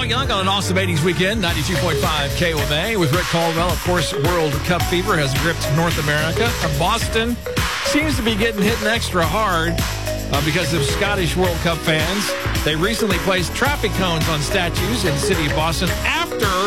Paul Young on an awesome 80s weekend, 92.5 KOMA with Rick Caldwell. Of course, World Cup fever has gripped North America. Boston seems to be getting hit extra hard because of Scottish World Cup fans. They recently placed traffic cones on statues in the city of Boston after